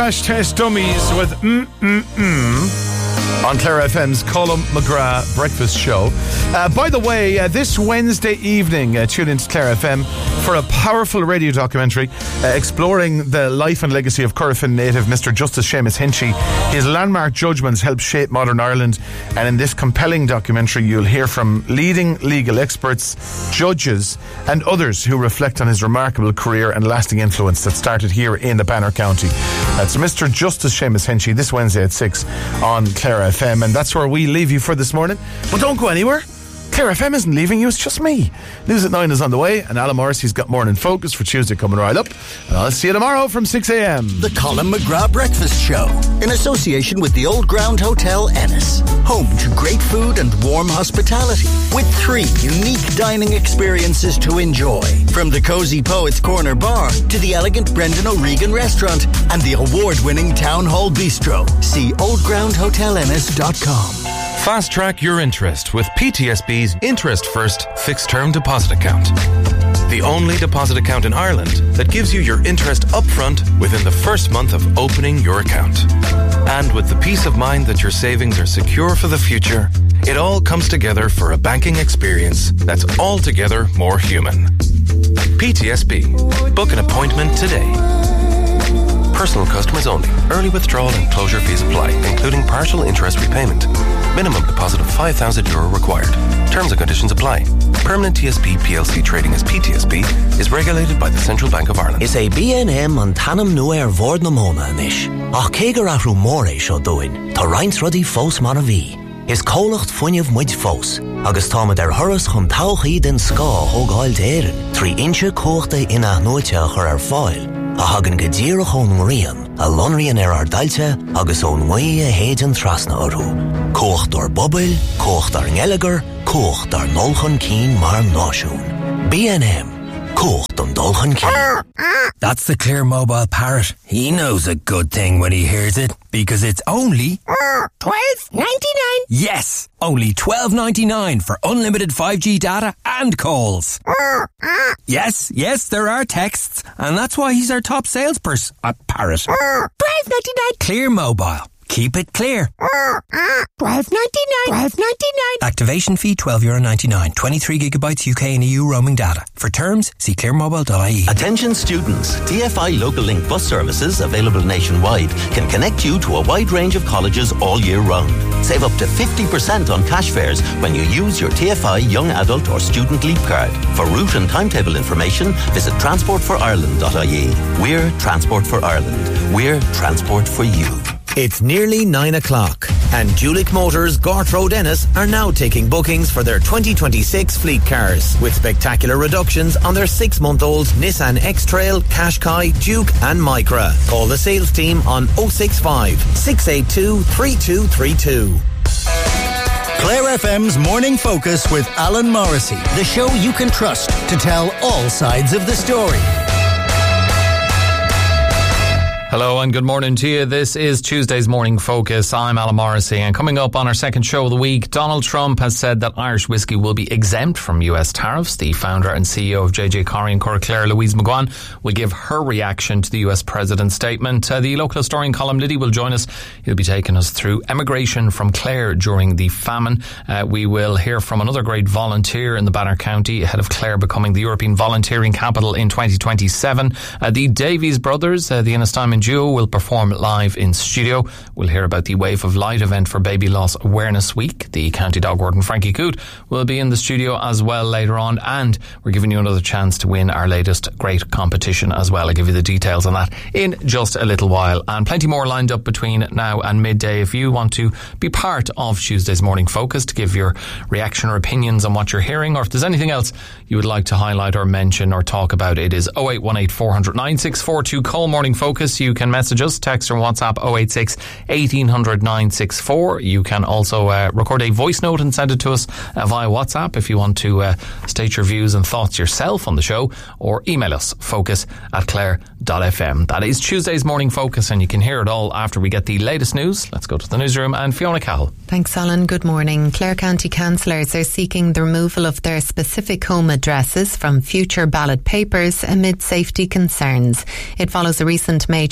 Crash Test Dummies with on Clare FM's Colm McGrath Breakfast Show. By the way, this Wednesday evening, tune into Clare FM for a powerful radio documentary exploring the life and legacy of Corofin native Mr. Justice Seamus Henchy. His landmark judgments helped shape modern Ireland, and in this compelling documentary you'll hear from leading legal experts, judges and others who reflect on his remarkable career and lasting influence that started here in the Banner County. That's Mr. Justice Seamus Henchy this Wednesday at 6 on Clare FM, and that's where we leave you for this morning. But don't go anywhere. Clare FM isn't leaving you, it's just me. News at 9 is on the way, and Alan Morrissey's got Morning Focus for Tuesday coming right up. And I'll see you tomorrow from 6 a.m. The Colm McGrath Breakfast Show, in association with the Old Ground Hotel Ennis. Home to great food and warm hospitality, with 3 unique dining experiences to enjoy. From the Cozy Poets Corner Bar to the elegant Brendan O'Regan Restaurant and the award-winning Town Hall Bistro. See oldgroundhotelennis.com. Fast track your interest with PTSB's Interest First Fixed Term Deposit Account. The only deposit account in Ireland that gives you your interest upfront within the first month of opening your account. And with the peace of mind that your savings are secure for the future, it all comes together for a banking experience that's altogether more human. PTSB. Book an appointment today. Personal customers only. Early withdrawal and closure fees apply, including partial interest repayment. Minimum deposit of €5,000 required. Terms and conditions apply. Permanent TSB PLC trading as PTSB is regulated by the Central Bank of Ireland. Is a BNM an tanam nu vord na mona anish. Ach keger ahru more sho doin. Ta reins ruddy fos mar a vi. Is colacht funyev muid fos. Agus táma der hurras chun tauchi den ska hogail deiren. 3 inche kochte in a noite chur fáil. A hagan gadíra chun rian, a lonrian ar dailte, agus ón mui a héidan trasna orú. Cocht ar bobil, cocht ar ngeliger, cocht ar nolchan keen mar náisiún. B&M, cocht an dolchan keen. That's the Clear Mobile Parrot. He knows a good thing when he hears it, because it's only $12.99. Yes, only $12.99 for unlimited 5G data and calls. Yes, there are texts, and that's why he's our top salesperson. Parrot. $12.99. Clear Mobile. Keep it clear. $12.99. Activation fee €12.99. 23 gigabytes UK and EU roaming data. For terms, see clearmobile.ie. Attention students, TFI Local Link bus services available nationwide can connect you to a wide range of colleges all year round. Save up to 50% on cash fares when you use your TFI Young Adult or Student Leap Card. For route and timetable information, visit transportforireland.ie. We're Transport for Ireland. We're Transport for you. It's nearly 9 o'clock, and Julick Motors, Gort Road Ennis are now taking bookings for their 2026 fleet cars, with spectacular reductions on their 6-month-old Nissan X-Trail, Qashqai, Duke and Micra. Call the sales team on 065 682 3232. Clare FM's Morning Focus with Alan Morrissey, the show you can trust to tell all sides of the story. Hello and good morning to you. This is Tuesday's Morning Focus. I'm Alan Morrissey, and coming up on our second show of the week, Donald Trump has said that Irish whiskey will be exempt from US tariffs. The founder and CEO of JJ Corrie and Coraclair, Louise McGuan, will give her reaction to the US president's statement. The local historian Colm Liddy will join us. He'll be taking us through emigration from Clare during the famine. We will hear from another great volunteer in the Banner County, ahead of Clare becoming the European volunteering capital in 2027. The Davies brothers, the Innistown duo, will perform live in studio. We'll hear about the Wave of Light event for Baby Loss Awareness Week. The County Dog Warden Frankie Coote will be in the studio as well later on, and we're giving you another chance to win our latest great competition as well. I'll give you the details on that in just a little while, and plenty more lined up between now and midday. If you want to be part of Tuesday's Morning Focus, to give your reaction or opinions on what you're hearing, or if there's anything else you would like to highlight or mention or talk about, it is 0818 400 9642. Call Morning Focus. You can message us, text or WhatsApp 086 1800 964. You can also record a voice note and send it to us via WhatsApp if you want to state your views and thoughts yourself on the show, or email us focus@clare.fm. That is Tuesday's Morning Focus, and you can hear it all after we get the latest news. Let's go to the newsroom and Fiona Cahill. Thanks, Alan. Good morning. Clare County councillors are seeking the removal of their specific home addresses from future ballot papers amid safety concerns. It follows a recent major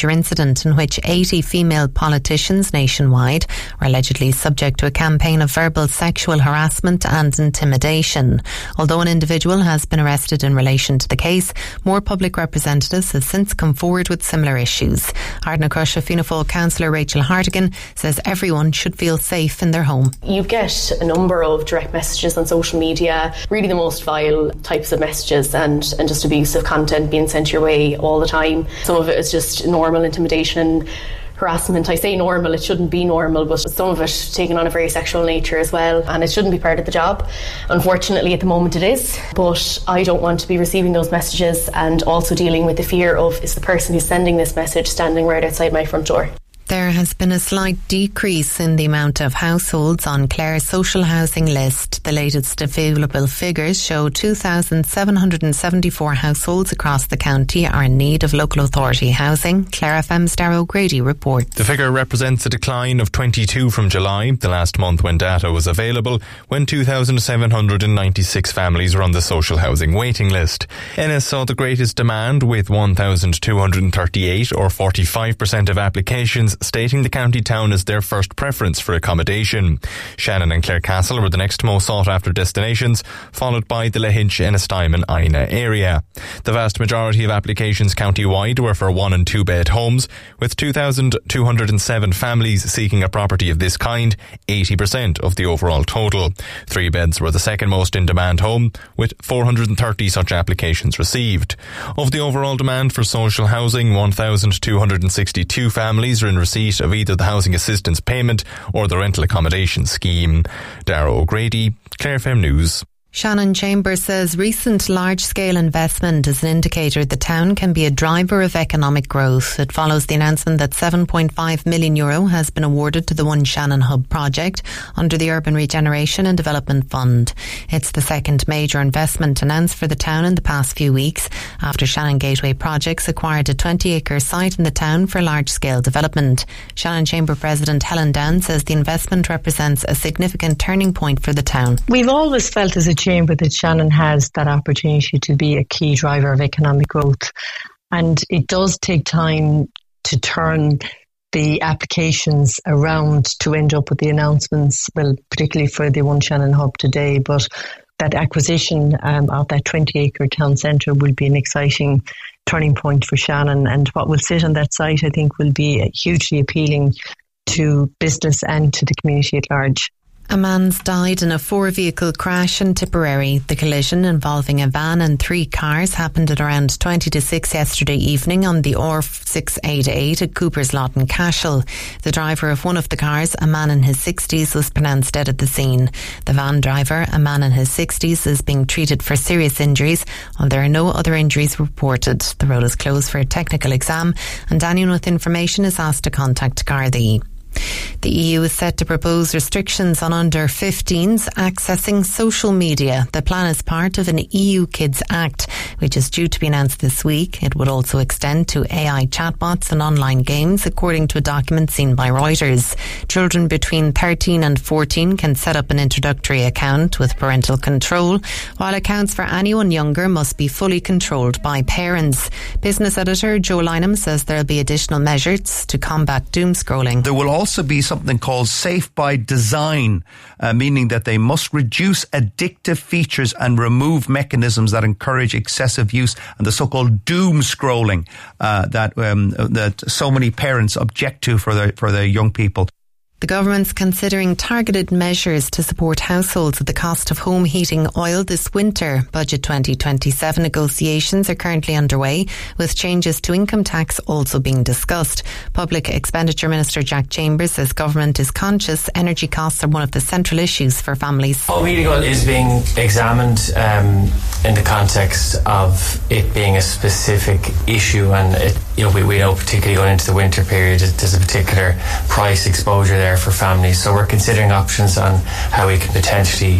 Twitter incident in which 80 female politicians nationwide are allegedly subject to a campaign of verbal sexual harassment and intimidation. Although an individual has been arrested in relation to the case, more public representatives have since come forward with similar issues. Ardnacrusha Fianna Fáil councillor Rachel Hartigan says everyone should feel safe in their home. You get a number of direct messages on social media, really the most vile types of messages and just abusive content being sent your way all the time. Some of it is just normal intimidation, harassment. I say normal, it shouldn't be normal, but some of it taking on a very sexual nature as well, and it shouldn't be part of the job. Unfortunately, at the moment it is, but I don't want to be receiving those messages and also dealing with the fear of, is the person who's sending this message standing right outside my front door? There has been a slight decrease in the amount of households on Clare's social housing list. The latest available figures show 2,774 households across the county are in need of local authority housing. Clare FM's Darragh O'Grady reports. The figure represents a decline of 22 from July, the last month when data was available, when 2,796 families were on the social housing waiting list. Ennis saw the greatest demand with 1,238 or 45% of applications stating the county town as their first preference for accommodation. Shannon and Clarecastle were the next most sought after destinations, followed by the Lahinch, Ennistimon and Ina area. The vast majority of applications county-wide were for 1 and 2 bed homes, with 2,207 families seeking a property of this kind, 80% of the overall total. 3 beds were the second most in demand home, with 430 such applications received. Of the overall demand for social housing, 1,262 families are in receipt of either the housing assistance payment or the rental accommodation scheme. Darragh O'Grady, Clare FM News. Shannon Chambers says recent large-scale investment is an indicator the town can be a driver of economic growth. It follows the announcement that €7.5 million has been awarded to the One Shannon Hub project under the Urban Regeneration and Development Fund. It's the second major investment announced for the town in the past few weeks, after Shannon Gateway Projects acquired a 20-acre site in the town for large-scale development. Shannon Chamber President Helen Down says the investment represents a significant turning point for the town. We've always felt as a chamber that Shannon has that opportunity to be a key driver of economic growth, and it does take time to turn the applications around to end up with the announcements, well, particularly for the One Shannon Hub today, but that acquisition of that 20-acre town centre will be an exciting turning point for Shannon, and what will sit on that site I think will be hugely appealing to business and to the community at large. A man's died in a 4-vehicle crash in Tipperary. The collision involving a van and 3 cars happened at around 20 to 6 yesterday evening on the R688 at Cooper's Lot in Cashel. The driver of one of the cars, a man in his 60s, was pronounced dead at the scene. The van driver, a man in his 60s, is being treated for serious injuries, while there are no other injuries reported. The road is closed for a technical exam, and anyone with information is asked to contact Gardaí. The EU is set to propose restrictions on under-15s accessing social media. The plan is part of an EU Kids Act, which is due to be announced this week. It would also extend to AI chatbots and online games, according to a document seen by Reuters. Children between 13 and 14 can set up an introductory account with parental control, while accounts for anyone younger must be fully controlled by parents. Business editor Joe Lynham says there will be additional measures to combat doom scrolling. There will also be something called Safe by Design, meaning that they must reduce addictive features and remove mechanisms that encourage excessive use and the so-called doom scrolling that so many parents object to for their young people. The government's considering targeted measures to support households at the cost of home heating oil this winter. Budget 2027 negotiations are currently underway, with changes to income tax also being discussed. Public Expenditure Minister Jack Chambers says government is conscious energy costs are one of the central issues for families. Home heating oil is being examined in the context of it being a specific issue, and we know particularly going into the winter period there's a particular price exposure there for families, so we're considering options on how we can potentially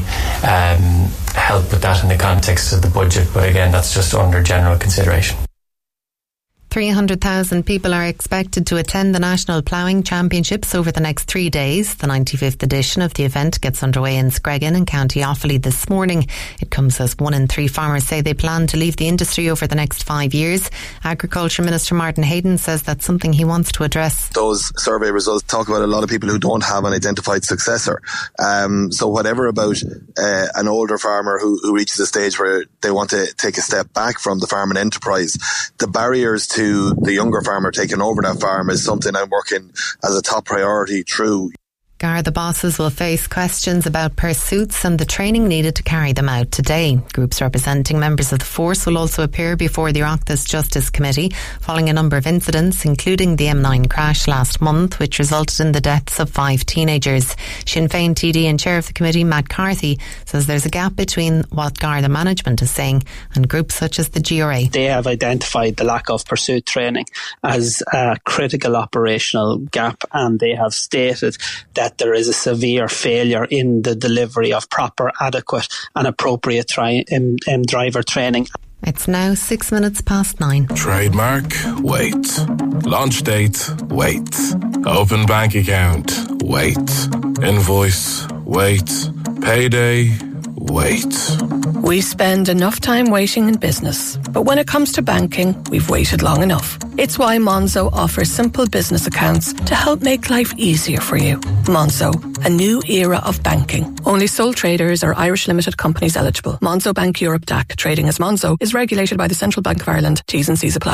help with that in the context of the budget, but again that's just under general consideration. 300,000 people are expected to attend the National Ploughing Championships over the next 3 days. The 95th edition of the event gets underway in Screggan in County Offaly this morning. It comes as 1 in 3 farmers say they plan to leave the industry over the next 5 years. Agriculture Minister Martin Hayden says that's something he wants to address. Those survey results talk about a lot of people who don't have an identified successor. So whatever about an older farmer who reaches a stage where they want to take a step back from the farming enterprise, the barriers to the younger farmer taking over that farm is something I'm working as a top priority through. Garda bosses will face questions about pursuits and the training needed to carry them out today. Groups representing members of the force will also appear before the Oireachtas Justice Committee following a number of incidents, including the M9 crash last month, which resulted in the deaths of 5 teenagers. Sinn Féin TD and Chair of the committee, Matt Carthy, says there's a gap between what Garda management is saying and groups such as the GRA. They have identified the lack of pursuit training as a critical operational gap, and they have stated that there is a severe failure in the delivery of proper, adequate and appropriate driver training. It's now 6 minutes past 9. Trademark, wait. Launch date, wait. Open bank account, wait. Invoice, wait. Payday, wait. We spend enough time waiting in business, but when it comes to banking, we've waited long enough. It's why Monzo offers simple business accounts to help make life easier for you. Monzo, a new era of banking. Only sole traders or Irish limited companies eligible. Monzo Bank Europe DAC, trading as Monzo, is regulated by the Central Bank of Ireland. T's and C's apply.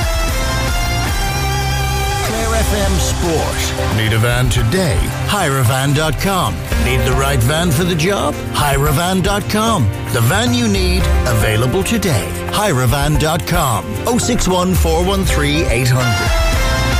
FM Sport. Need a van today? Hirevan.com. Need the right van for the job? Hirevan.com. The van you need, available today. Hirevan.com. 061 413 800.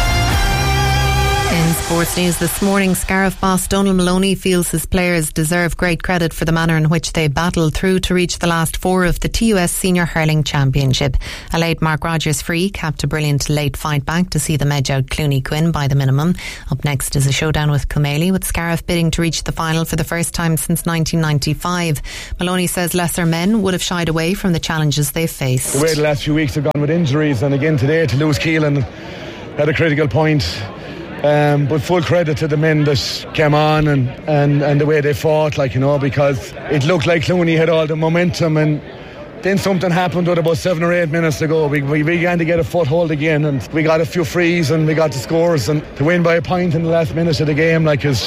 In sports news this morning, Scariff boss Donal Maloney feels his players deserve great credit for the manner in which they battled through to reach the last 4 of the TUS Senior Hurling Championship. A late Mark Rogers free capped a brilliant late fight back to see them edge out Clooney Quinn by the minimum. Up next is a showdown with Cumalee, with Scariff bidding to reach the final for the first time since 1995. Maloney says lesser men would have shied away from the challenges they've faced. The way the last few weeks have gone with injuries, and again today to lose Keelan at a critical point. But full credit to the men that came on and the way they fought, because it looked like Clooney had all the momentum, and then something happened with about 7 or 8 minutes to go. We began to get a foothold again, and we got a few frees and we got the scores, and to win by a point in the last minute of the game, it's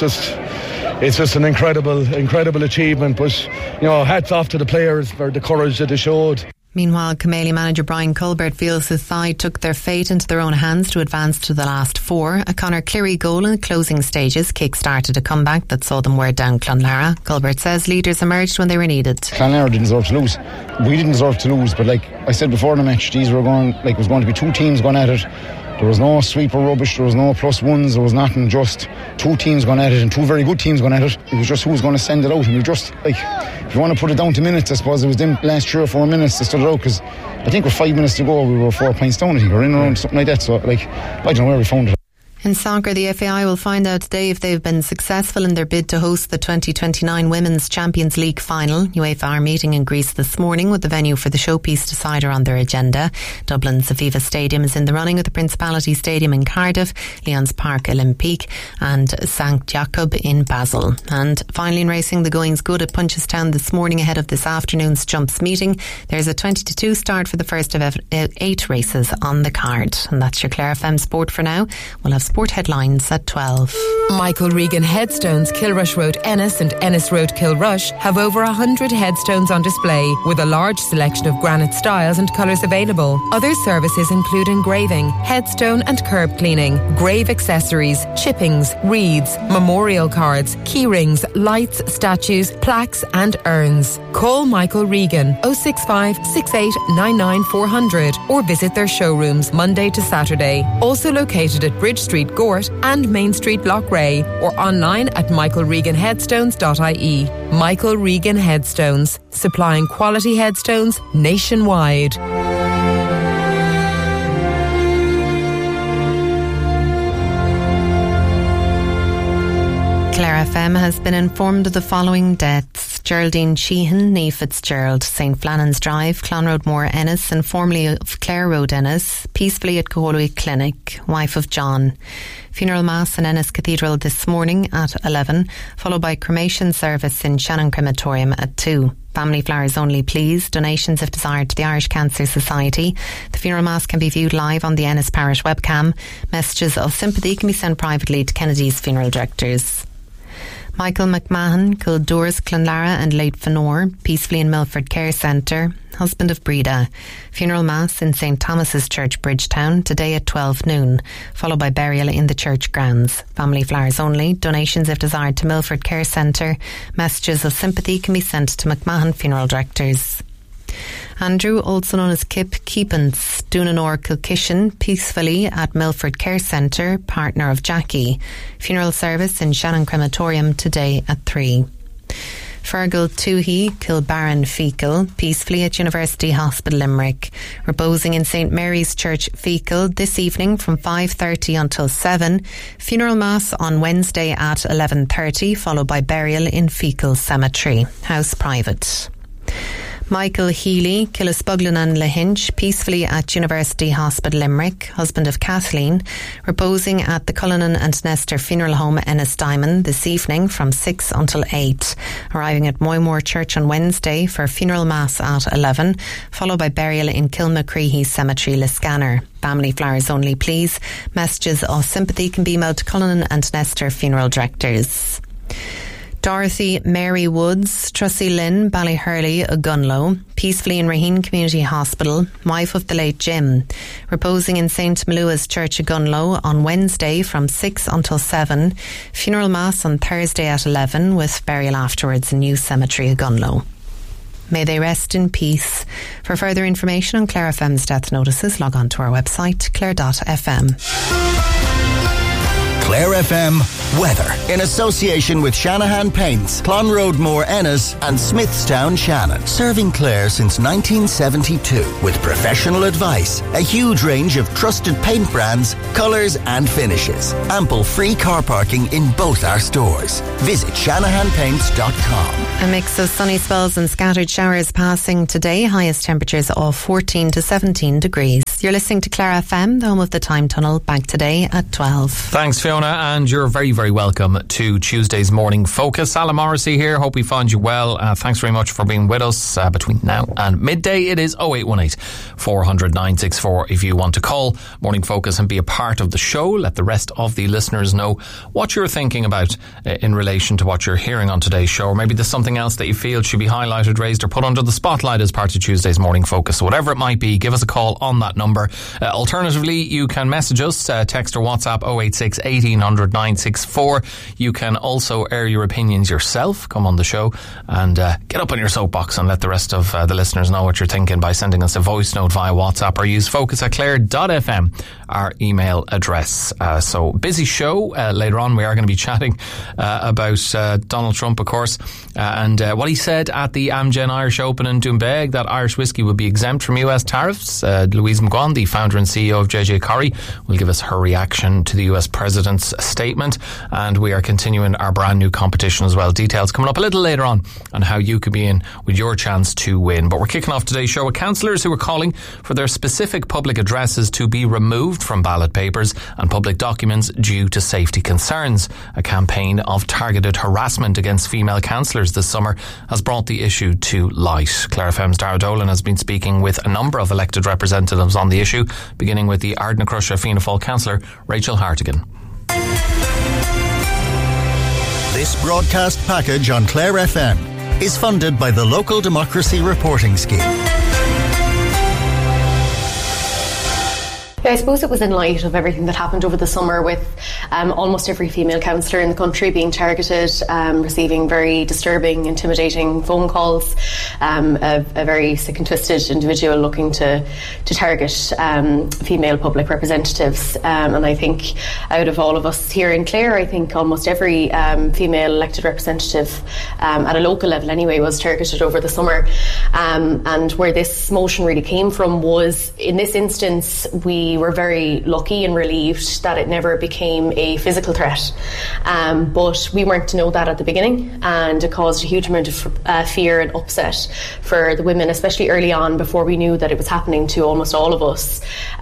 just an incredible achievement. But hats off to the players for the courage that they showed. Meanwhile, Cumalee manager Brian Colbert feels his side took their fate into their own hands to advance to the last 4. A Conor Cleary goal in the closing stages kick-started a comeback that saw them wear down Clonlara. Colbert says leaders emerged when they were needed. Clonlara didn't deserve to lose. We didn't deserve to lose, but like I said before the match, it was going to be 2 teams going at it. There was no sweeper rubbish, there was no +1s, there was nothing, just 2 teams going at it, and 2 very good teams going at it. It was just who was going to send it out, and we just, if you want to put it down to minutes, I suppose it was them last 3 or 4 minutes that stood it out, because I think with 5 minutes to go, we were 4 points down, or in around something like that, so I don't know where we found it. In soccer, the FAI will find out today if they've been successful in their bid to host the 2029 Women's Champions League final. UEFA are meeting in Greece this morning with the venue for the showpiece decider on their agenda. Dublin's Aviva Stadium is in the running with the Principality Stadium in Cardiff, Leon's Parc Olympique and St Jacob in Basel. And finally in racing, the going's good at Punchestown this morning ahead of this afternoon's jumps meeting. There's a 20-2 start for the first of 8 races on the card. And that's your Clare FM Sport for now. We'll have sport headlines at 12. Michael Regan Headstones, Kilrush Road Ennis and Ennis Road Kilrush have over 100 headstones on display with a large selection of granite styles and colours available. Other services include engraving, headstone and curb cleaning, grave accessories, chippings, wreaths, memorial cards, key rings, lights, statues, plaques and urns. Call Michael Regan 065 68 99 400 or visit their showrooms Monday to Saturday. Also located at Bridge Street Gort and Main Street Lochray, or online at michaelreganheadstones.ie. Michael Regan Headstones, supplying quality headstones nationwide. Clare FM has been informed of the following deaths. Geraldine Sheehan, née Fitzgerald, St Flannan's Drive, Clonroad Ennis, and formerly of Clare Road Ennis, peacefully at Galway Clinic, wife of John. Funeral Mass in Ennis Cathedral this morning at 11, followed by cremation service in Shannon Crematorium at 2. Family flowers only, please. Donations if desired to the Irish Cancer Society. The funeral mass can be viewed live on the Ennis Parish webcam. Messages of sympathy can be sent privately to Kennedy's funeral directors. Michael McMahon, Kildores, Clonlara and Late Fenor, peacefully in Milford Care Centre, husband of Breda. Funeral Mass in St Thomas's Church, Bridgetown, today at 12 noon, followed by burial in the church grounds. Family flowers only. Donations if desired to Milford Care Centre. Messages of sympathy can be sent to McMahon Funeral Directors. Andrew, also known as Kip Keepens, Dunanor Kilkishen, peacefully at Milford Care Centre, partner of Jackie. Funeral service in Shannon Crematorium today at 3. Fergal Toohey, Kilbarron Fecal, peacefully at University Hospital Limerick. Reposing in St Mary's Church Fecal this evening from 5:30 until 7. Funeral Mass on Wednesday at 11:30, followed by burial in Fecal Cemetery. House private. Michael Healy, Killisbuglin and Lahinch, peacefully at University Hospital Limerick, husband of Kathleen, reposing at the Cullinan and Nestor Funeral Home Ennis Diamond this evening from 6 until 8. Arriving at Moymore Church on Wednesday for funeral mass at 11, followed by burial in Kilmacreehey Cemetery, Liscannor. Family flowers only, please. Messages of sympathy can be emailed to Cullinan and Nestor Funeral Directors. Dorothy Mary Woods, Trussie Lynn, Ballyhurley, Gunlow, peacefully in Raheen Community Hospital, wife of the late Jim, reposing in St Malua's Church of Gunlow on Wednesday from 6 until 7, funeral mass on Thursday at 11 with burial afterwards in New Cemetery of Gunlow. May they rest in peace. For further information on Clare FM's death notices, log on to our website, clare.fm. Clare FM weather in association with Shanahan Paints, Clonroad Ennis and Smithstown Shannon. Serving Clare since 1972 with professional advice, a huge range of trusted paint brands, colours and finishes. Ample free car parking in both our stores. Visit shanahanpaints.com. A mix of sunny spells and scattered showers passing today. Highest temperatures of 14 to 17 degrees. You're listening to Clare FM, the home of the Time Tunnel, back today at 12. Thanks, Fiona, and you're very, very welcome to Tuesday's Morning Focus. Alan Morrissey here. Hope we find you well. Thanks very much for being with us between now and midday. It is 0818 400 964 if you want to call Morning Focus and be a part of the show. Let the rest of the listeners know what you're thinking about in relation to what you're hearing on today's show. Or maybe there's something else that you feel should be highlighted, raised or put under the spotlight as part of Tuesday's Morning Focus. So whatever it might be, give us a call on that number. Alternatively, you can message us, text or WhatsApp 086 1800 964. You can also air your opinions yourself. Come on the show and get up on your soapbox and let the rest of the listeners know what you're thinking by sending us a voice note via WhatsApp or use focus@clare.fm, our email address. So busy show. Later on we are going to be chatting about Donald Trump, of course, and what he said at the Amgen Irish Open in Doonbeg, that Irish whiskey would be exempt from US tariffs. Louise McGuan, the founder and CEO of JJ Corrie, will give us her reaction to the US President's statement, and we are continuing our brand new competition as well. Details coming up a little later on how you could be in with your chance to win. But we're kicking off today's show with councillors who are calling for their specific public addresses to be removed from ballot papers and public documents due to safety concerns. A campaign of targeted harassment against female councillors this summer has brought the issue to light. Clare FM's Dara Dolan has been speaking with a number of elected representatives on the issue, beginning with the Ardnacrusha Fianna Fáil councillor Rachel Hartigan. This broadcast package on Clare FM is funded by the Local Democracy Reporting Scheme. Yeah, I suppose it was in light of everything that happened over the summer with almost every female councillor in the country being targeted, receiving very disturbing, intimidating phone calls, a very sick and twisted individual looking to target female public representatives. And I think out of all of us here in Clare, I think almost every female elected representative at a local level anyway was targeted over the summer. And where this motion really came from was, in this instance, we we were very lucky and relieved that it never became a physical threat. But we weren't to know that at the beginning, and it caused a huge amount of fear and upset for the women, especially early on before we knew that it was happening to almost all of us.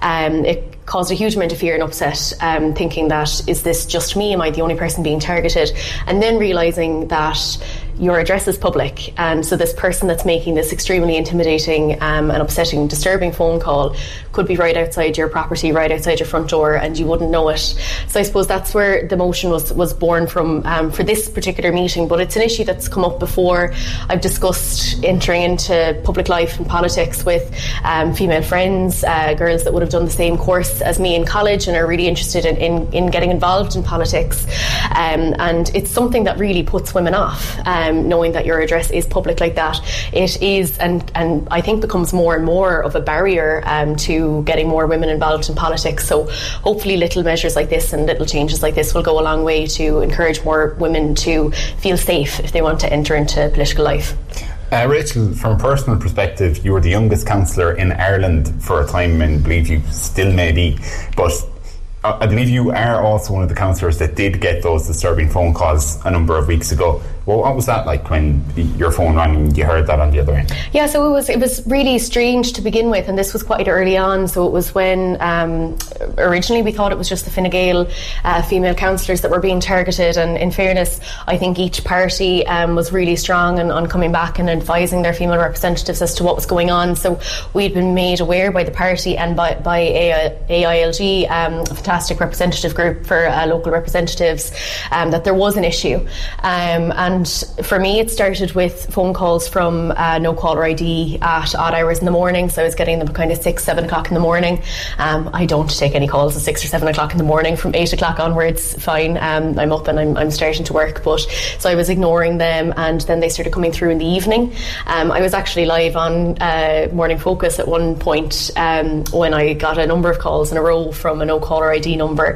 It caused a huge amount of fear and upset, thinking that, is this just me? Am I the only person being targeted? And then realising that your address is public, and so this person that's making this extremely intimidating and upsetting, disturbing phone call could be right outside your property, right outside your front door, and you wouldn't know it. So I suppose that's where the motion was born from for this particular meeting, but it's an issue that's come up before. I've discussed entering into public life and politics with female friends, girls that would have done the same course as me in college and are really interested in getting involved in politics, and it's something that really puts women off. Knowing that your address is public like that, it is, and I think becomes more and more of a barrier to getting more women involved in politics. So hopefully little measures like this and little changes like this will go a long way to encourage more women to feel safe if they want to enter into political life. Rachel, from a personal perspective, you were the youngest councillor in Ireland for a time, and I believe you still may be, but I believe you are also one of the councillors that did get those disturbing phone calls a number of weeks ago. Well, what was that like when your phone rang and you heard that on the other end? Yeah, so it was really strange to begin with, and this was quite early on. So it was when originally we thought it was just the Fine Gael female councillors that were being targeted, and in fairness, I think each party was really strong on coming back and advising their female representatives as to what was going on. So we'd been made aware by the party and by AILG, a fantastic representative group for local representatives, that there was an issue. And for me, it started with phone calls from no caller ID at odd hours in the morning. So I was getting them kind of 6-7 o'clock in the morning. I don't take any calls at 6 or 7 o'clock in the morning. From 8 o'clock onwards, fine. I'm up and I'm starting to work. But so I was ignoring them, and then they started coming through in the evening. I was actually live on Morning Focus at one point when I got a number of calls in a row from a no caller ID number,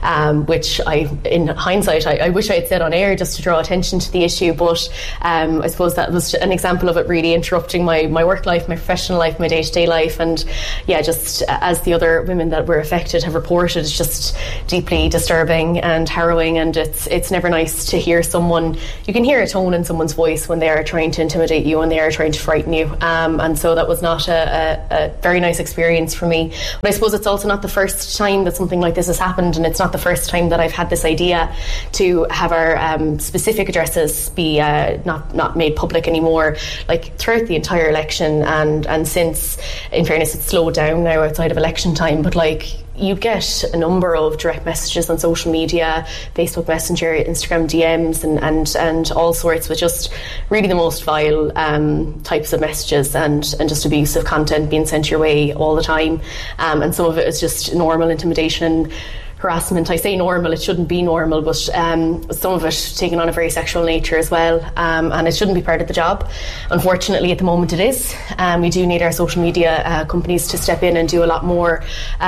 which in hindsight, I wish I had said on air just to draw attention to the issue, but I suppose that was an example of it really interrupting my work life, my professional life, my day-to-day life, and just as the other women that were affected have reported, it's just deeply disturbing and harrowing, and it's never nice to hear someone, you can hear a tone in someone's voice when they are trying to intimidate you and they are trying to frighten you, and so that was not a very nice experience for me. But I suppose it's also not the first time that something like this has happened, and it's not the first time that I've had this idea to have our specific addresses be not made public anymore, like throughout the entire election, and since, in fairness, it's slowed down now outside of election time, but you get a number of direct messages on social media, Facebook Messenger, Instagram DMs, and all sorts, with just really the most vile types of messages and just abusive content being sent your way all the time, and some of it is just normal intimidation, harassment. I say normal, it shouldn't be normal, but some of it taking on a very sexual nature as well, and it shouldn't be part of the job. Unfortunately, at the moment it is. We do need our social media companies to step in and do a lot more,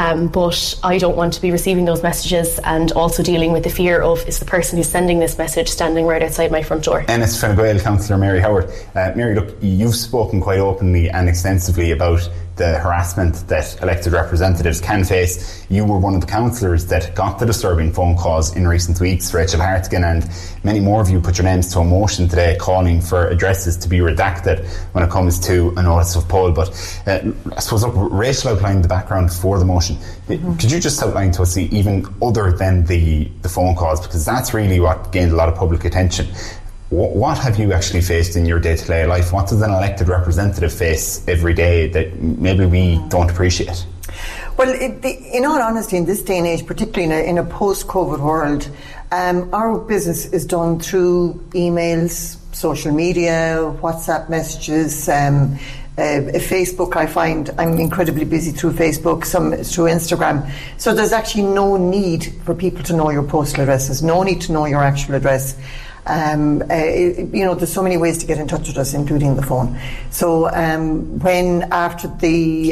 but I don't want to be receiving those messages and also dealing with the fear of, is the person who's sending this message standing right outside my front door? Ennis Fine Gael councillor Mary Howard. Mary, look, you've spoken quite openly and extensively about the harassment that elected representatives can face. You were one of the councillors that got the disturbing phone calls in recent weeks, Rachel Hartigan, and many more of you put your names to a motion today calling for addresses to be redacted when it comes to a notice of poll. But I suppose, look, Rachel outlined the background for the motion. Could you just outline to us, even other than the phone calls, because that's really what gained a lot of public attention, what have you actually faced in your day-to-day life? What does an elected representative face every day that maybe we don't appreciate? Well, in all honesty, in this day and age, particularly in a post-COVID world, our business is done through emails, social media, WhatsApp messages, Facebook. I find I'm incredibly busy through Facebook, some through Instagram. So there's actually no need for people to know your postal addresses, no need to know your actual address. There's so many ways to get in touch with us, including the phone. So when after the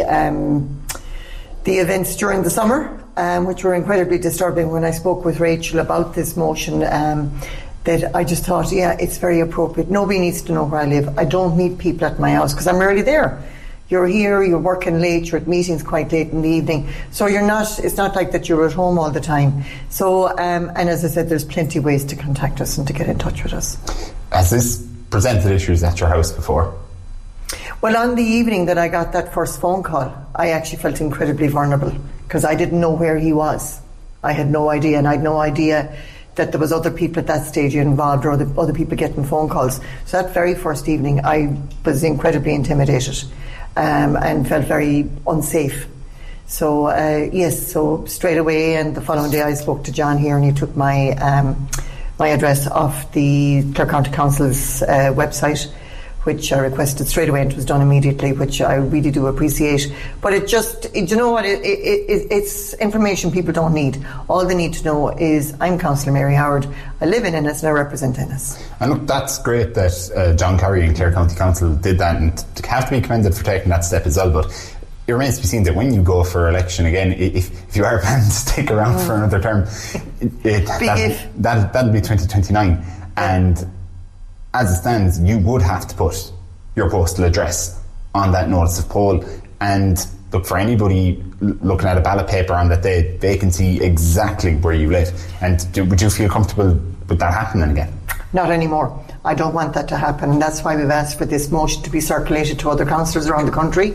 events during the summer, which were incredibly disturbing, when I spoke with Rachel about this motion, that I just thought, it's very appropriate. Nobody needs to know where I live. I don't meet people at my house because I'm rarely there. you're here, you're working late, you're at meetings quite late in the evening, so it's not like that you're at home all the time. So, and as I said, there's plenty of ways to contact us and to get in touch with us. Has this presented issues at your house before? Well, on the evening that I got that first phone call, I actually felt incredibly vulnerable because I didn't know where he was. I had no idea, and I had no idea that there was other people at that stage involved, or other people getting phone calls. So that very first evening I was incredibly intimidated and felt very unsafe. So so straight away, and the following day I spoke to John here, and he took my address off the Clare County Council's website, which I requested straight away, and it was done immediately, which I really do appreciate. But you know what, it's information people don't need. All they need to know is, I'm Councillor Mary Howard, I live in Ennis and I represent Ennis. And look, that's great that John Carey and Clare County Council did that, and to have to be commended for taking that step as well. But it remains to be seen that when you go for election again, if you are planning to stick around for another term, that'll be 2029. And as it stands, you would have to put your postal address on that notice of poll, and look, for anybody looking at a ballot paper on that day, they can see exactly where you live. And would you feel comfortable with that happening again? Not anymore. I don't want that to happen, and that's why we've asked for this motion to be circulated to other councillors around the country,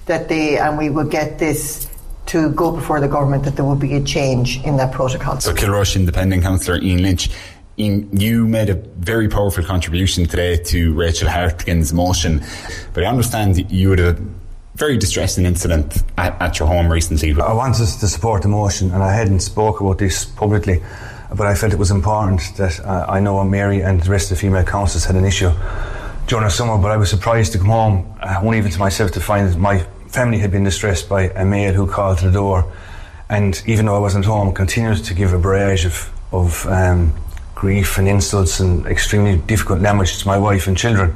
and we will get this to go before the government, that there will be a change in that protocol. So Kilrush Independent Councillor Ian Lynch, Ian, you made a very powerful contribution today to Rachel Hartigan's motion, but I understand that you had a very distressing incident at your home recently. I wanted to support the motion, and I hadn't spoke about this publicly, but I felt it was important that I know Mary and the rest of the female councillors had an issue during the summer, but I was surprised to come home, only even to myself, to find that my family had been distressed by a male who called to the door, and even though I wasn't home, continued to give a barrage of grief and insults and extremely difficult language to my wife and children.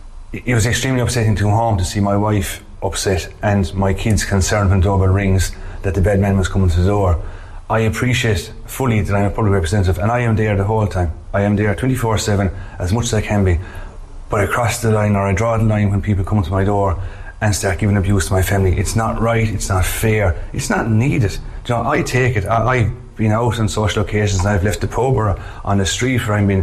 It was extremely upsetting to come home to see my wife upset and my kids concerned when the doorbell rings that the bad man was coming to the door. I appreciate fully that I'm a public representative, and I am there the whole time. I am there 24/7 as much as I can be, but I cross the line, or I draw the line when people come to my door and start giving abuse to my family. It's not right, it's not fair, it's not needed. You know, I take it. I've been out on social occasions, and I've left the pub or on the street where I've been,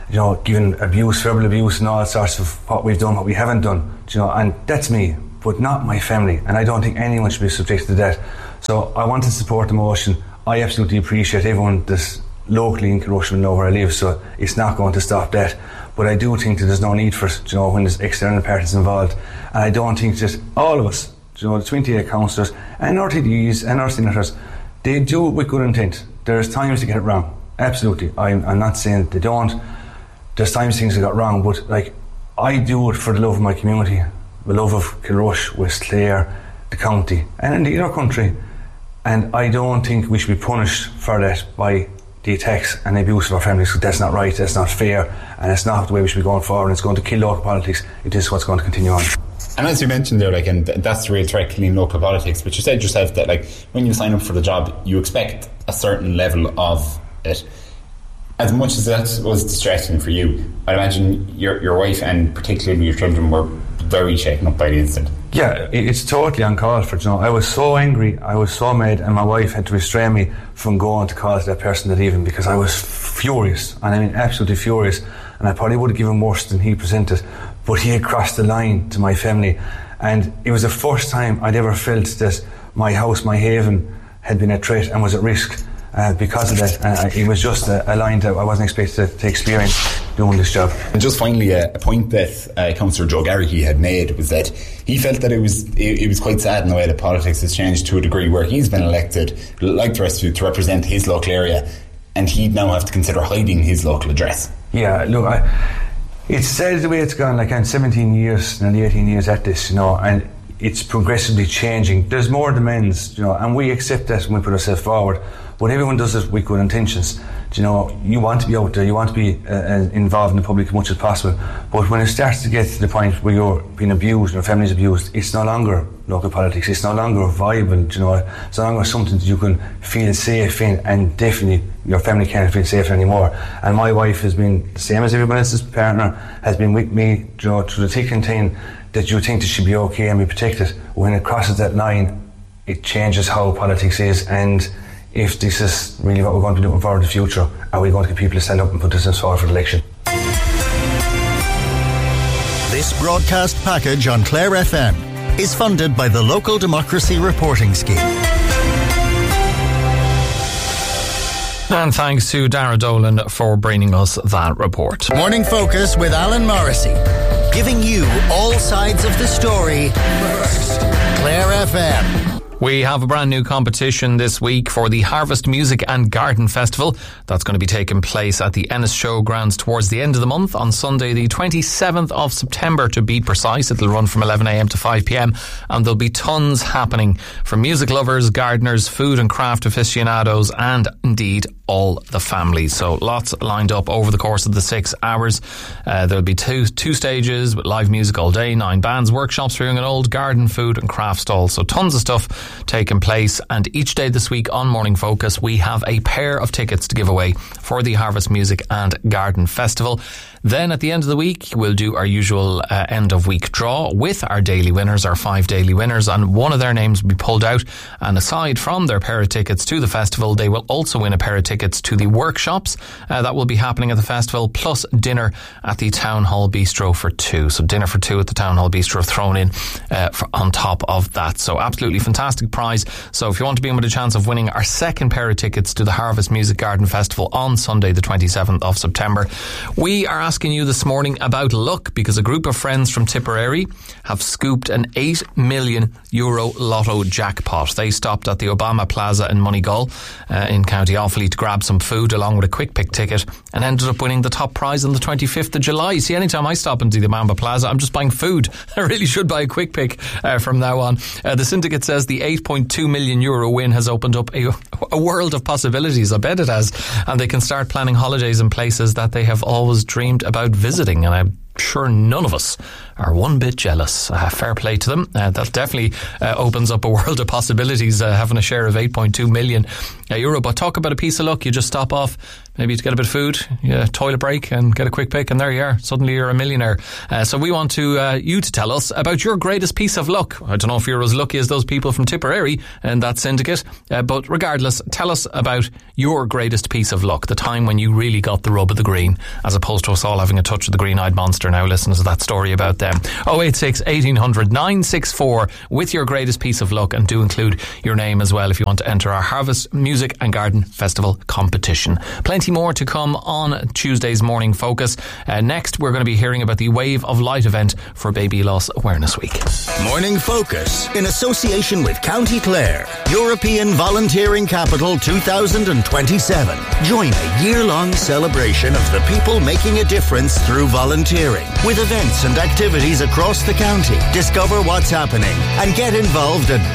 given abuse, verbal abuse, and all sorts of what we've done, what we haven't done. And that's me, but not my family. And I don't think anyone should be subjected to that. So I want to support the motion. I absolutely appreciate everyone that's locally in Kilrush will know where I live, so it's not going to stop that. But I do think that there's no need for it, when there's external parties involved. And I don't think that all of us, the 28 councillors and our TDs and our senators, they do it with good intent. There's times to get it wrong. Absolutely. I'm not saying that they don't. There's times things that got wrong, but I do it for the love of my community, the love of Kilrush, West Clare, the county, and indeed our country. And I don't think we should be punished for that by the attacks and the abuse of our families, because that's not right, that's not fair, and it's not the way we should be going forward, and it's going to kill local politics. It is what's going to continue on. And as you mentioned there, and that's the real threat, killing local politics, but you said yourself that when you sign up for the job, you expect a certain level of it. As much as that was distressing for you, I imagine your wife and particularly your children were very shaken up by the incident. Yeah, it's totally uncalled for. I was so angry, I was so mad, and my wife had to restrain me from going to call to that person that evening, because I was furious, and I mean absolutely furious, and I probably would have given worse than he presented, but he had crossed the line to my family, and it was the first time I'd ever felt that my house, my haven, had been a threat and was at risk because of that, and it was just a line that I wasn't expected to experience doing this job. And just finally, a point that Councillor Joe Garrihy had made was that he felt that it was quite sad in the way that politics has changed to a degree where he's been elected, like the rest of you, to represent his local area, and he'd now have to consider hiding his local address. Yeah, look, it's sad the way it's gone. I'm 17 years, nearly 18 years at this, and it's progressively changing. There's more demands, and we accept that when we put ourselves forward. But everyone does it with good intentions. You want to be out there, you want to be involved in the public as much as possible. But when it starts to get to the point where you're being abused, or family's abused, it's no longer local politics. It's no longer viable. It's no longer something that you can feel safe in, and definitely your family can't feel safe anymore. And my wife has been the same as everyone else's partner, has been with me through the thick and thin that you think that should be okay and be protected. When it crosses that line, it changes how politics is, and if this is really what we're going to be doing for the future, are we going to get people to stand up and put this forward for the election? This broadcast package on Clare FM is funded by the Local Democracy Reporting Scheme. And thanks to Dara Dolan for bringing us that report. Morning Focus with Alan Morrissey, giving you all sides of the story first. Clare FM. We have a brand new competition this week for the Harvest Music and Garden Festival. That's going to be taking place at the Ennis Showgrounds towards the end of the month on Sunday the 27th of September to be precise. It'll run from 11am to 5pm and there'll be tons happening for music lovers, gardeners, food and craft aficionados and indeed all the families. So lots lined up over the course of the 6 hours. There'll be two stages with live music all day, 9 bands, workshops for young and old, garden, food and craft stalls. So tons of stuff taking place, and each day this week on Morning Focus we have a pair of tickets to give away for the Harvest Music and Garden Festival. Then at the end of the week we'll do our usual end of week draw with our daily winners, our 5 daily winners, and one of their names will be pulled out, and aside from their pair of tickets to the festival, they will also win a pair of tickets to the workshops that will be happening at the festival, plus dinner at the Town Hall Bistro for 2. So dinner for 2 at the Town Hall Bistro thrown in on top of that. So absolutely fantastic prize. So if you want to be in with a chance of winning our second pair of tickets to the Harvest Music Garden Festival on Sunday the 27th of September, we are asking you this morning about luck, because a group of friends from Tipperary have scooped an €8 million lotto jackpot. They stopped at the Obama Plaza in Moneygall in County Offaly to grab some food along with a quick pick ticket and ended up winning the top prize on the 25th of July. See, anytime I stop into the Obama Plaza, I'm just buying food. I really should buy a quick pick from now on. The syndicate says the €8.2 million win has opened up a world of possibilities. I bet it has. And they can start planning holidays in places that they have always dreamed about visiting. And I'm sure none of us are one bit jealous. Fair play to them. That definitely opens up a world of possibilities, having a share of €8.2 million. But talk about a piece of luck. You just stop off maybe to get a bit of food, toilet break and get a quick pick, and there you are. Suddenly you're a millionaire. So we want you to tell us about your greatest piece of luck. I don't know if you're as lucky as those people from Tipperary and that syndicate, but regardless, tell us about your greatest piece of luck, the time when you really got the rub of the green, as opposed to us all having a touch of the green-eyed monster. Now listen to that story about them. 086 1800 964 with your greatest piece of luck, and do include your name as well if you want to enter our Harvest Music and Garden Festival competition. Plenty more to come on Tuesday's Morning Focus. Next we're going to be hearing about the Wave of Light event for Baby Loss Awareness Week. Morning Focus in association with County Clare, European Volunteering Capital 2027. Join a year-long celebration of the people making a difference through volunteering, with events and activities across the county. Discover what's happening and get involved at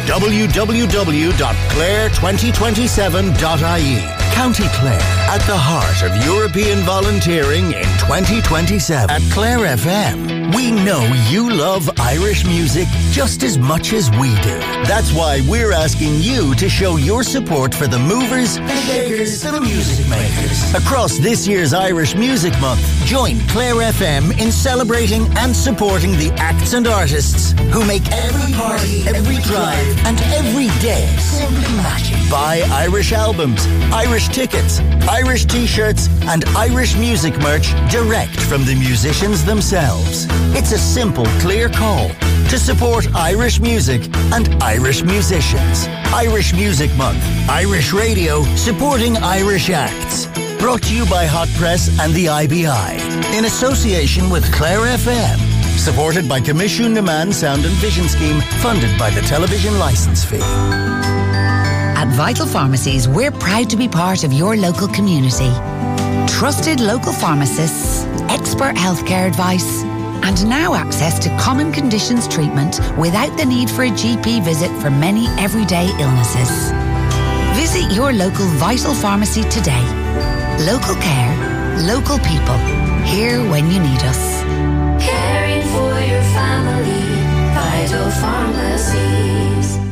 www.clare2027.ie. County Clare, at the heart of European volunteering in 2027. At Clare FM, we know you love Irish music just as much as we do. That's why we're asking you to show your support for the movers, the shakers, the music makers. Across this year's Irish Music Month, join Clare FM in celebrating and supporting the acts and artists who make every party, every drive, and every day simply magic. Buy Irish albums, Irish tickets, Irish t-shirts, and Irish music merch direct from the musicians themselves. It's a simple, clear call to support Irish music and Irish musicians. Irish Music Month, Irish Radio, supporting Irish acts. Brought to you by Hot Press and the IBI, in association with Clare FM. Supported by Commission Demand Sound and Vision Scheme, funded by the television licence fee. At Vital Pharmacies, we're proud to be part of your local community. Trusted local pharmacists, expert healthcare advice, and now access to common conditions treatment without the need for a GP visit for many everyday illnesses. Visit your local Vital Pharmacy today. Local care, local people, here when you need us. Caring for your family, Vital Pharmacies.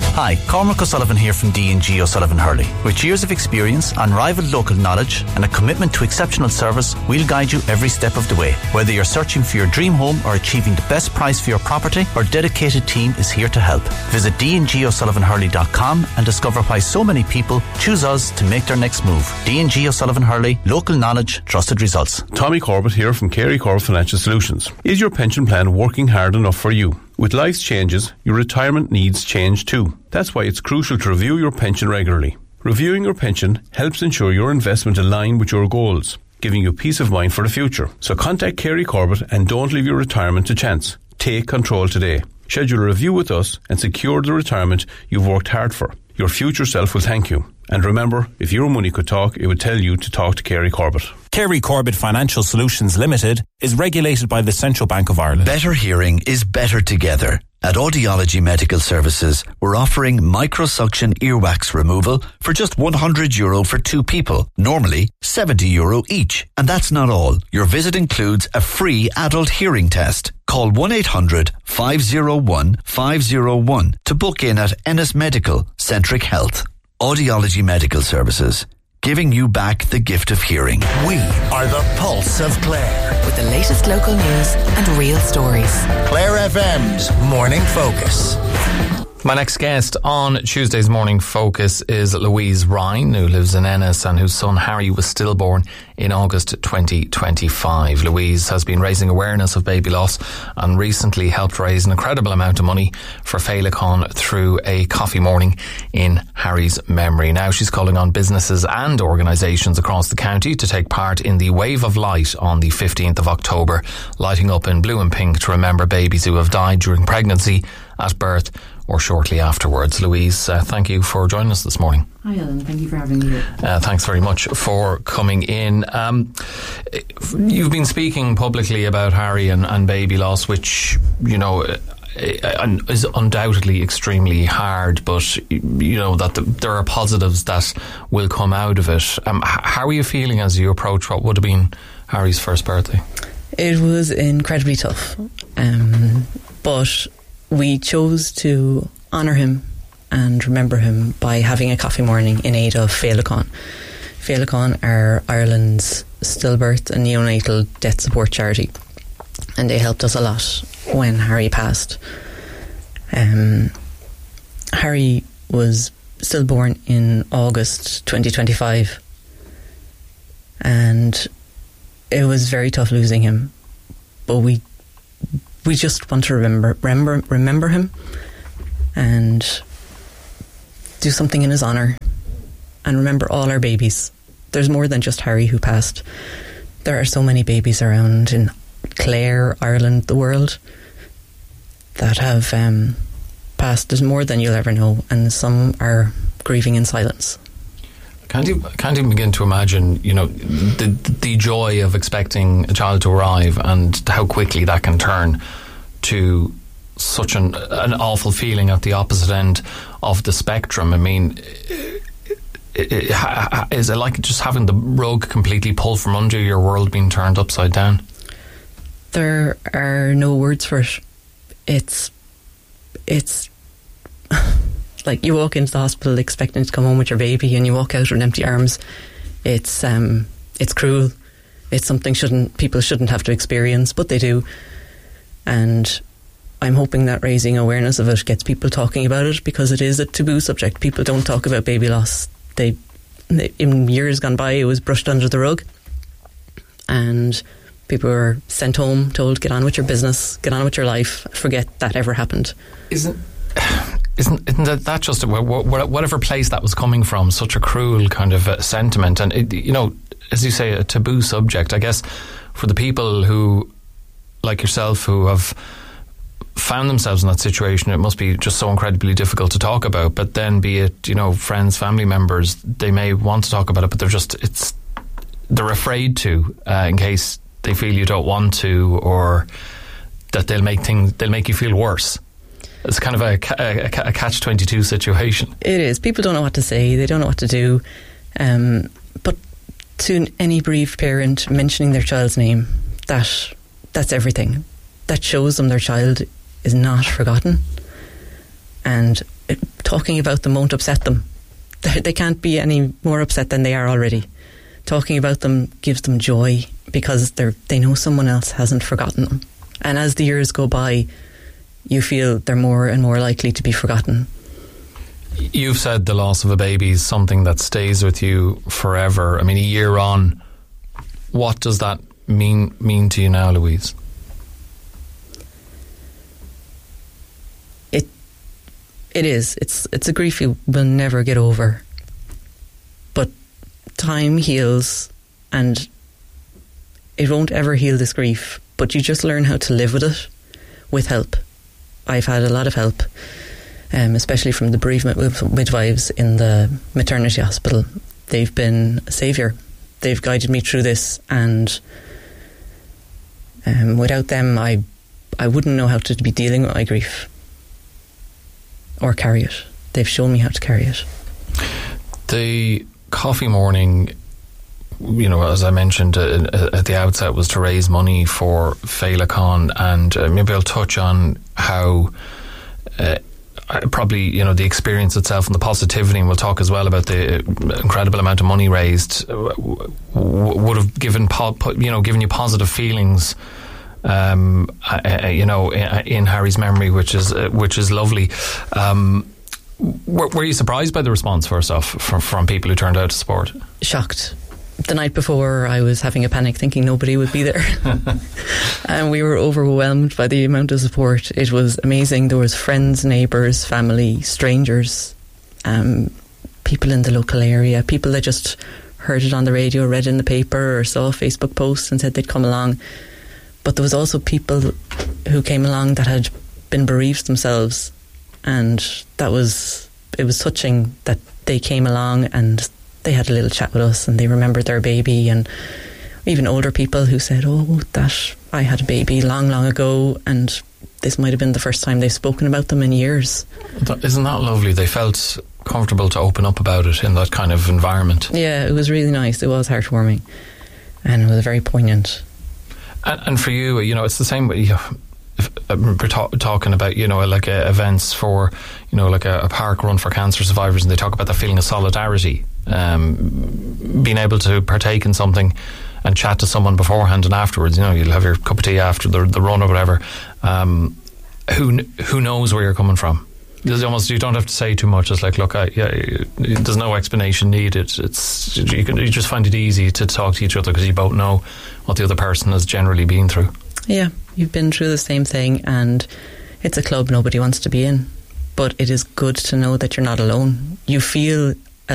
Hi, Cormac O'Sullivan here from D&G O'Sullivan Hurley. With years of experience, unrivaled local knowledge and a commitment to exceptional service, we'll guide you every step of the way. Whether you're searching for your dream home or achieving the best price for your property, our dedicated team is here to help. Visit dngosullivanhurley.com and discover why so many people choose us to make their next move. D&G O'Sullivan Hurley, local knowledge, trusted results. Tommy Corbett here from Carey Corbett Financial Solutions. Is your pension plan working hard enough for you? With life's changes, your retirement needs change too. That's why it's crucial to review your pension regularly. Reviewing your pension helps ensure your investment align with your goals, giving you peace of mind for the future. So contact Carey Corbett and don't leave your retirement to chance. Take control today. Schedule a review with us and secure the retirement you've worked hard for. Your future self will thank you. And remember, if your money could talk, it would tell you to talk to Carey Corbett. Carey Corbett Financial Solutions Limited is regulated by the Central Bank of Ireland. Better hearing is better together. At Audiology Medical Services, we're offering microsuction earwax removal for just €100 for 2 people, normally €70 each. And that's not all. Your visit includes a free adult hearing test. Call 1-800-501-501 to book in at Ennis Medical Centric Health. Audiology Medical Services, giving you back the gift of hearing. We are the pulse of Clare. With the latest local news and real stories. Clare FM's Morning Focus. My next guest on Tuesday's Morning Focus is Louise Ryan, who lives in Ennis and whose son Harry was stillborn in August 2025. Louise has been raising awareness of baby loss and recently helped raise an incredible amount of money for Féileacáin through a coffee morning in Harry's memory. Now she's calling on businesses and organisations across the county to take part in the Wave of Light on the 15th of October, lighting up in blue and pink to remember babies who have died during pregnancy, at birth or shortly afterwards. Louise, thank you for joining us this morning. Hi Alan, thank you for having me here. Thanks very much for coming in. You've been speaking publicly about Harry and baby loss, which, you know, is undoubtedly extremely hard, but you know that there are positives that will come out of it. How are you feeling as you approach what would have been Harry's first birthday? It was incredibly tough, but we chose to honour him and remember him by having a coffee morning in aid of Féileacáin. Féileacáin are Ireland's stillbirth and neonatal death support charity, and they helped us a lot when Harry passed. Harry was stillborn in August 2025, and it was very tough losing him, but we just want to remember him and do something in his honour and remember all our babies. There's more than just Harry who passed. There are so many babies around in Clare, Ireland, the world that have passed. There's more than you'll ever know, and some are grieving in silence. Can't even begin to imagine, you know, the joy of expecting a child to arrive and how quickly that can turn to such an awful feeling at the opposite end of the spectrum. I mean, is it like just having the rug completely pulled from under your world being turned upside down? There are no words for it. It's like you walk into the hospital expecting to come home with your baby and you walk out with empty arms. It's cruel. It's something people shouldn't have to experience, but they do. And I'm hoping that raising awareness of it gets people talking about it, because it is a taboo subject. People don't talk about baby loss. In years gone by, it was brushed under the rug, and people were sent home, told, get on with your business, get on with your life, forget that ever happened. Isn't that just whatever place that was coming from, such a cruel kind of sentiment, and it, you know, as you say, a taboo subject. I guess for the people who, like yourself, who have found themselves in that situation, it must be just so incredibly difficult to talk about. But then, be it, you know, friends, family members, they may want to talk about it, but they're afraid to, in case they feel you don't want to, or that they'll make you feel worse. It's kind of a catch-22 situation. It is. People don't know what to say. They don't know what to do. But to any bereaved parent, mentioning their child's name, that's everything. That shows them their child is not forgotten. And talking about them won't upset them. They can't be any more upset than they are already. Talking about them gives them joy because they know someone else hasn't forgotten them. And as the years go by, you feel they're more and more likely to be forgotten. You've said the loss of a baby is something that stays with you forever. I mean, a year on, what does that mean to you now, Louise? It is. It's a grief you will never get over. But time heals, and it won't ever heal this grief. But you just learn how to live with it, with help. I've had a lot of help, especially from the bereavement midwives in the maternity hospital. They've been a saviour. They've guided me through this, and without them, I wouldn't know how to be dealing with my grief. Or carry it. They've shown me how to carry it. The coffee morning, as I mentioned at the outset, was to raise money for Féile Con, and maybe I'll touch on how probably the experience itself and the positivity, and we'll talk as well about the incredible amount of money raised, would have given you positive feelings. In Harry's memory, which is lovely. Were you surprised by the response, first off, from people who turned out to support? Shocked. The night before, I was having a panic, thinking nobody would be there, and we were overwhelmed by the amount of support. It was amazing. There was friends, neighbours, family, strangers, people in the local area, people that just heard it on the radio, read it in the paper, or saw a Facebook post and said they'd come along. But there was also people who came along that had been bereaved themselves, and it was touching that they came along and they had a little chat with us and they remembered their baby, and even older people who said, that I had a baby long ago, and this might have been the first time they've spoken about them in years. Isn't that lovely? They felt comfortable to open up about it in that kind of environment. Yeah, it was really nice. It was heartwarming, and it was very poignant. And for you, it's the same way. We're talking about, like events for, like a park run for cancer survivors, and they talk about that feeling of solidarity, being able to partake in something and chat to someone beforehand and afterwards. You'll have your cup of tea after the run or whatever. Who knows where you're coming from? You don't have to say too much. It's like, look, there's no explanation needed. You just find it easy to talk to each other because you both know what the other person has generally been through. Yeah, you've been through the same thing, and it's a club nobody wants to be in. But it is good to know that you're not alone. You feel